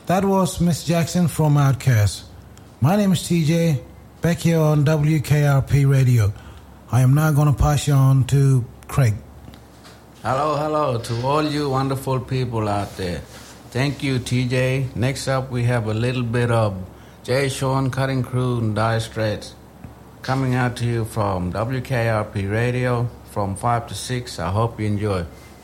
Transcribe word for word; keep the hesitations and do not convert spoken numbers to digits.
That was Miss Jackson from Outkast. My name is T J, back here on W K R P Radio. I am now going to pass you on to Craig. Hello, hello to all you wonderful people out there. Thank you, T J. Next up, we have a little bit of Jay Sean, Cutting Crew, and Dire Straits coming out to you from W K R P Radio from five to six. I hope you enjoy.